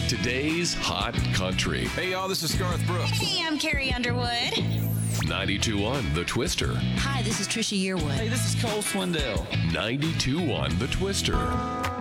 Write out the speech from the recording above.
Today's Hot Country. Hey, y'all, this is Garth Brooks. Hey, I'm Carrie Underwood. 92.1 The Twister. Hi, this is Trisha Yearwood. Hey, this is Cole Swindell. 92.1 The Twister.